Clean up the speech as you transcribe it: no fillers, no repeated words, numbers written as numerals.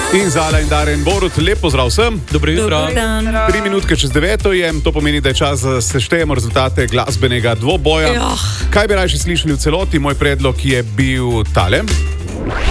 In Zala in Darren Borut, lep pozdrav vsem. Dobro jutro. 3 minutke čez 9 je, to pomeni, da je čas, da seštejemo rezultate glasbenega dvoboja. Kaj bi raje slišali v celoti? Moj predlog je bil tale.